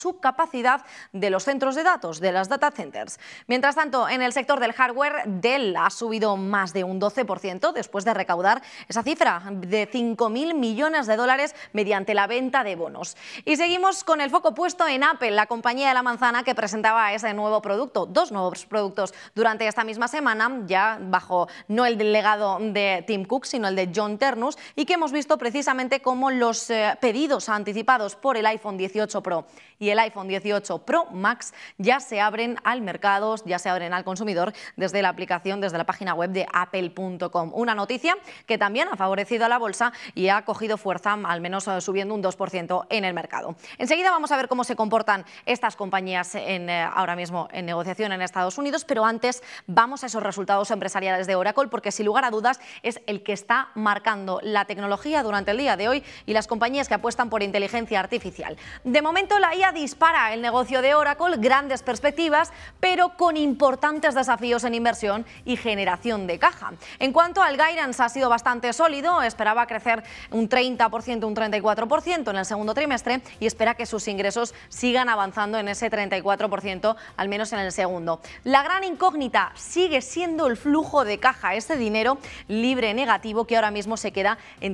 su capacidad de los centros de datos, de las data centers. Mientras tanto, en el sector del hardware, Dell ha subido más de un 12% después de recaudar esa cifra de 5.000 millones de dólares mediante la venta de bonos. Y seguimos con el foco puesto en Apple, la compañía de la manzana que presentaba ese nuevo producto, dos nuevos productos durante esta misma semana, ya bajo no el del legado de Tim Cook, sino el de John Ternus, y que hemos visto precisamente como los pedidos anticipados por el iPhone 18 Pro y el iPhone 18 Pro Max ya se abren al mercado, ya se abren al consumidor desde la aplicación, desde la página web de apple.com. Una noticia que también ha favorecido a la bolsa y ha cogido fuerza, al menos subiendo un 2% en el mercado. Enseguida vamos a ver cómo se comportan estas compañías ahora mismo en negociación en Estados Unidos, pero antes vamos a esos resultados empresariales de Oracle, porque sin lugar a dudas es el que está marcando la tecnología durante el día de hoy y las compañías que apuestan por inteligencia artificial. De momento la IA dispara el negocio de Oracle, grandes perspectivas, pero con importantes desafíos en inversión y generación de caja. En cuanto al guidance, ha sido bastante sólido, esperaba crecer un 30%, un 34% en el segundo trimestre y espera que sus ingresos sigan avanzando en ese 34%, al menos en el segundo. La gran incógnita sigue siendo el flujo de caja, ese dinero libre negativo que ahora mismo se queda en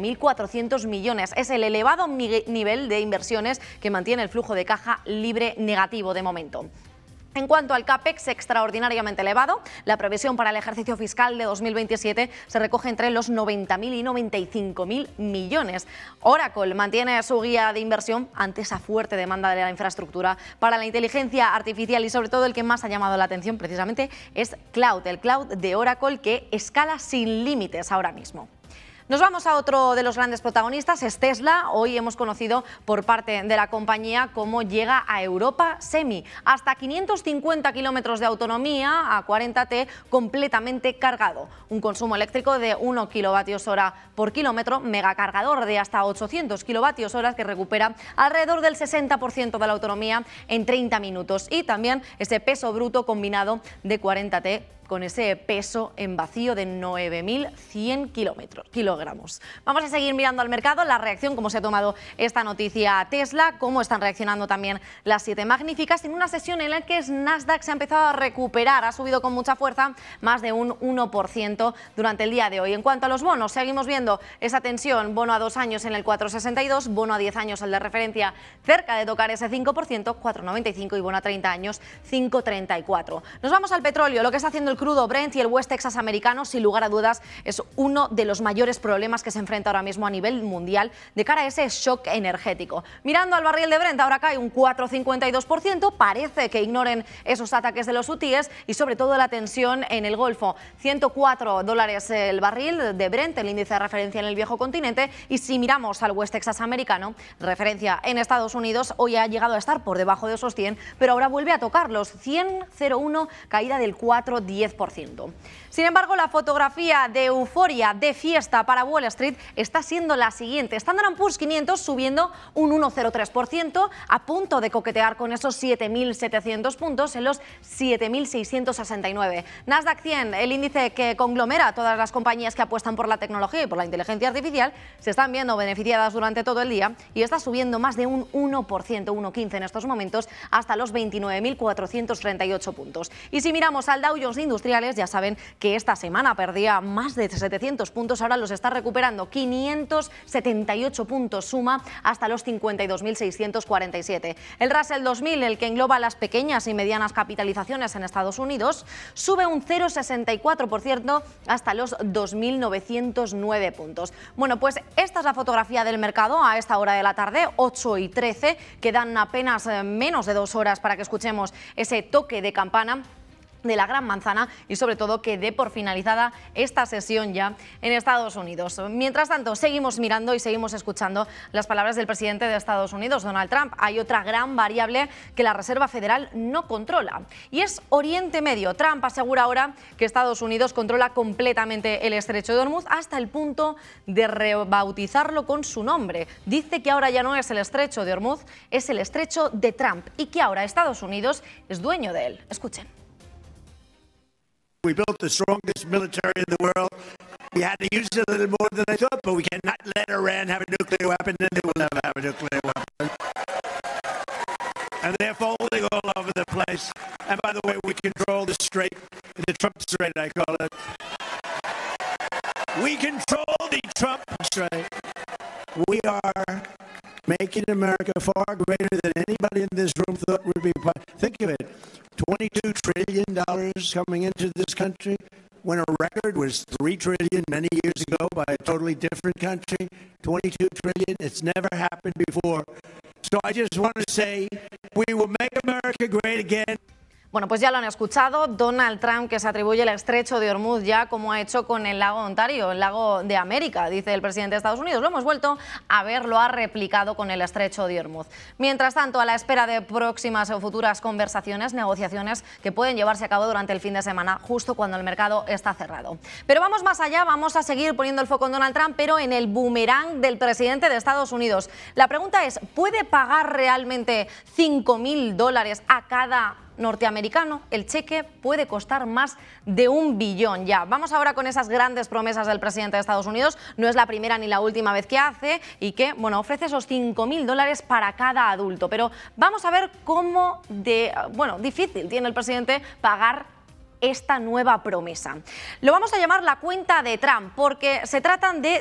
5.400 millones. Es el elevado nivel de inversiones que mantiene el flujo de caja libre negativo de momento. En cuanto al CAPEX, extraordinariamente elevado, la previsión para el ejercicio fiscal de 2027 se recoge entre los 90.000 y 95.000 millones. Oracle mantiene su guía de inversión ante esa fuerte demanda de la infraestructura para la inteligencia artificial y sobre todo el que más ha llamado la atención precisamente es Cloud, el Cloud de Oracle que escala sin límites ahora mismo. Nos vamos a otro de los grandes protagonistas, es Tesla. Hoy hemos conocido por parte de la compañía cómo llega a Europa Semi, hasta 550 kilómetros de autonomía a 40T completamente cargado. Un consumo eléctrico de 1 kilovatios hora por kilómetro, megacargador de hasta 800 kilovatios hora que recupera alrededor del 60% de la autonomía en 30 minutos. Y también ese peso bruto combinado de 40T con ese peso en vacío de 9.100 kilogramos. Vamos a seguir mirando al mercado, la reacción, cómo se ha tomado esta noticia a Tesla, cómo están reaccionando también las 7 magníficas, en una sesión en la que Nasdaq se ha empezado a recuperar, ha subido con mucha fuerza, más de un 1% durante el día de hoy. En cuanto a los bonos, seguimos viendo esa tensión, bono a 2 años en el 4,62, bono a 10 años el de referencia cerca de tocar ese 5%, 4,95 y bono a 30 años 5,34. Nos vamos al petróleo, lo que está haciendo el crudo Brent y el West Texas americano, sin lugar a dudas, es uno de los mayores problemas que se enfrenta ahora mismo a nivel mundial de cara a ese shock energético. Mirando al barril de Brent, ahora cae un 4,52%, parece que ignoren esos ataques de los hutíes y sobre todo la tensión en el Golfo. $104 el barril de Brent, el índice de referencia en el viejo continente, y si miramos al West Texas americano, referencia en Estados Unidos, hoy ha llegado a estar por debajo de esos 100, pero ahora vuelve a tocar los 100,01, caída del 4,10%. Sin embargo, la fotografía de euforia, de fiesta para Wall Street está siendo la siguiente. Standard & Poor's 500 subiendo un 1,03%, a punto de coquetear con esos 7.700 puntos en los 7.669. Nasdaq 100, el índice que conglomera a todas las compañías que apuestan por la tecnología y por la inteligencia artificial, se están viendo beneficiadas durante todo el día y está subiendo más de un 1%, 1,15 en estos momentos, hasta los 29.438 puntos. Y si miramos al Dow Jones Industriales, ya saben que esta semana perdía más de 700 puntos, ahora los está recuperando, 578 puntos suma hasta los 52.647. El Russell 2000, el que engloba las pequeñas y medianas capitalizaciones en Estados Unidos, sube un 0,64% hasta los 2.909 puntos. Bueno, pues esta es la fotografía del mercado a esta hora de la tarde, 8:13, quedan apenas menos de 2 horas para que escuchemos ese toque de campana de la gran manzana y sobre todo que dé por finalizada esta sesión ya en Estados Unidos. Mientras tanto, seguimos mirando y seguimos escuchando las palabras del presidente de Estados Unidos, Donald Trump. Hay otra gran variable que la Reserva Federal no controla y es Oriente Medio. Trump asegura ahora que Estados Unidos controla completamente el estrecho de Hormuz hasta el punto de rebautizarlo con su nombre. Dice que ahora ya no es el estrecho de Hormuz, es el estrecho de Trump y que ahora Estados Unidos es dueño de él. Escuchen. We built the strongest military in the world. We had to use it a little more than I thought, but we cannot let Iran have a nuclear weapon, and they will never have a nuclear weapon. and they're folding all over the place. And by the way, we control the strait, the Trump Strait, I call it. We control the Trump Strait. We are making America far greater than anybody in this room thought would be. Think of it, $22 trillion coming into this country, when a record was $3 trillion many years ago by a totally different country. $22 trillion, it's never happened before. So I just want to say, we will make America great again. Bueno, pues ya lo han escuchado, Donald Trump, que se atribuye el estrecho de Hormuz ya como ha hecho con el lago Ontario, el lago de América, dice el presidente de Estados Unidos. Lo hemos vuelto a ver, lo ha replicado con el estrecho de Hormuz. Mientras tanto, a la espera de próximas o futuras conversaciones, negociaciones que pueden llevarse a cabo durante el fin de semana, justo cuando el mercado está cerrado. Pero vamos más allá, vamos a seguir poniendo el foco en Donald Trump, pero en el boomerang del presidente de Estados Unidos. La pregunta es, ¿puede pagar realmente $5.000 a cada norteamericano? El cheque puede costar más de $1 billón ya. Vamos ahora con esas grandes promesas del presidente de Estados Unidos. No es la primera ni la última vez que hace y que, bueno, ofrece esos $5.000 para cada adulto. Pero vamos a ver cómo difícil tiene el presidente pagar esta nueva promesa. Lo vamos a llamar la cuenta de Trump porque se tratan de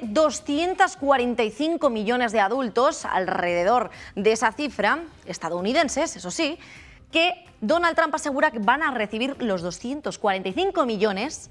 245 millones de adultos, alrededor de esa cifra, estadounidenses, eso sí, que Donald Trump asegura que van a recibir los 245 millones,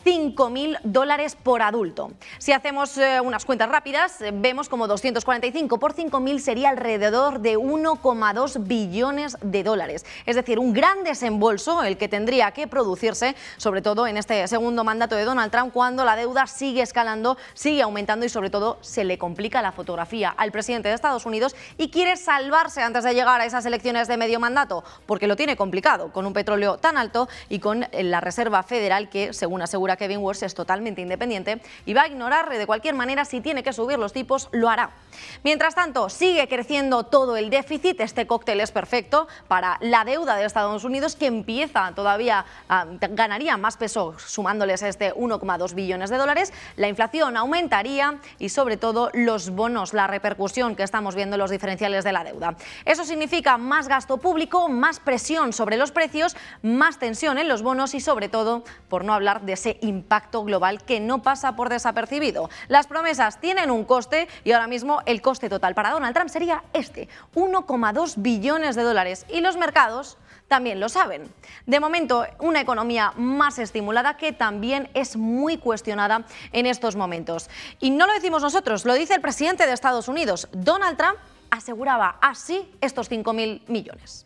$5.000 por adulto. Si hacemos unas cuentas rápidas, vemos como 245 por 5.000 sería alrededor de $1,2 billones. Es decir, un gran desembolso el que tendría que producirse, sobre todo en este segundo mandato de Donald Trump, cuando la deuda sigue escalando, sigue aumentando y sobre todo se le complica la fotografía al presidente de Estados Unidos y quiere salvarse antes de llegar a esas elecciones de medio mandato, porque lo tiene complicado con un petróleo tan alto y con la Reserva Federal que, según asegura Kevin Warsh, es totalmente independiente y va a ignorar de cualquier manera si tiene que subir los tipos, lo hará. Mientras tanto, sigue creciendo todo el déficit. Este cóctel es perfecto para la deuda de Estados Unidos, que empieza todavía, ganaría más peso sumándoles este $1,2 billones. La inflación aumentaría y sobre todo los bonos, la repercusión que estamos viendo en los diferenciales de la deuda. Eso significa más gasto público, más presión sobre los precios, más tensión en los bonos y sobre todo, por no hablar de ese impacto global que no pasa por desapercibido. Las promesas tienen un coste y ahora mismo el coste total para Donald Trump sería este, $1,2 billones, y los mercados también lo saben. De momento, una economía más estimulada que también es muy cuestionada en estos momentos. Y no lo decimos nosotros, lo dice el presidente de Estados Unidos. Donald Trump aseguraba así estos 5.000 millones.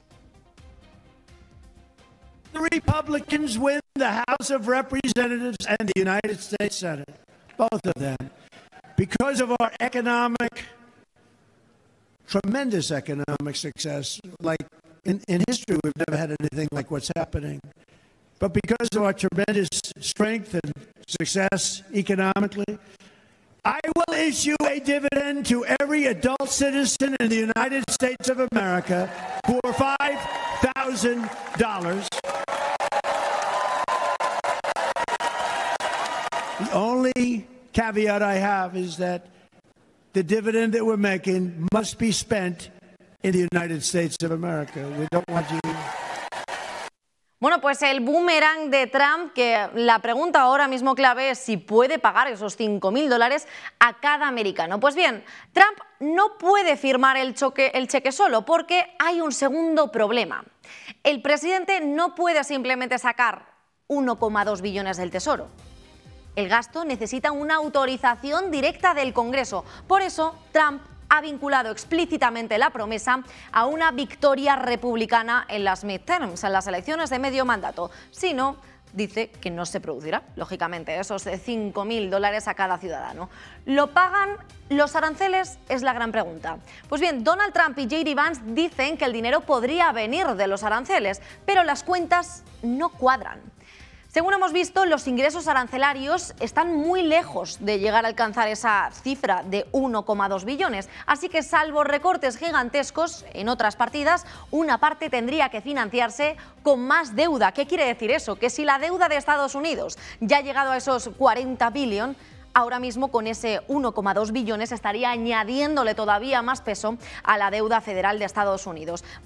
The Republicans win the House of Representatives and the United States Senate, both of them, because of our tremendous economic success. Like in history, we've never had anything like what's happening. But because of our tremendous strength and success economically, I will issue a dividend to every adult citizen in the United States of America for $5,000. The only caveat I have is that the dividend that we're making must be spent in the United States of America. We don't want you... Bueno, pues el boomerang de Trump, que la pregunta ahora mismo clave es si puede pagar esos $5.000 a cada americano. Pues bien, Trump no puede firmar el cheque solo porque hay un segundo problema. El presidente no puede simplemente sacar $1,2 billones del Tesoro. El gasto necesita una autorización directa del Congreso. Por eso, Trump ha vinculado explícitamente la promesa a una victoria republicana en las midterms, en las elecciones de medio mandato. Si no, dice que no se producirá, lógicamente, esos $5.000 a cada ciudadano. ¿Lo pagan los aranceles? Es la gran pregunta. Pues bien, Donald Trump y J.D. Vance dicen que el dinero podría venir de los aranceles, pero las cuentas no cuadran. Según hemos visto, los ingresos arancelarios están muy lejos de llegar a alcanzar esa cifra de 1,2 billones. Así que, salvo recortes gigantescos en otras partidas, una parte tendría que financiarse con más deuda. ¿Qué quiere decir eso? Que si la deuda de Estados Unidos ya ha llegado a esos 40 billones, ahora mismo con ese 1,2 billones estaría añadiéndole todavía más peso a la deuda federal de Estados Unidos.